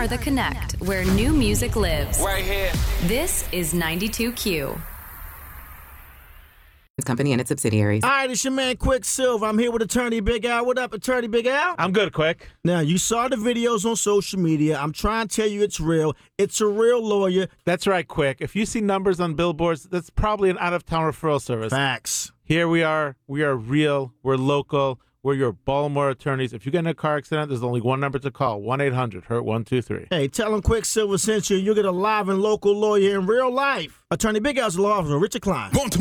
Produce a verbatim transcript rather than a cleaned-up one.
are the Connect, where new music lives. Right here. This is ninety-two Q. Company and its subsidiaries. All right, it's your man Quicksilver. I'm here with Attorney Big Al. What up, Attorney Big Al? I'm good, Quick. Now, you saw the videos on social media. I'm trying to tell you it's real. It's a real lawyer. That's right, Quick. If you see numbers on billboards, that's probably an out-of-town referral service. Facts. Here we are. We are real. We're local. We're your Baltimore attorneys. If you get in a car accident, there's only one number to call, one eight hundred hurt one two three. Hey, tell them Quicksilver sent you. You'll get a live and local lawyer in real life. Attorney Big Al's law office, Richard Klein. Baltimore.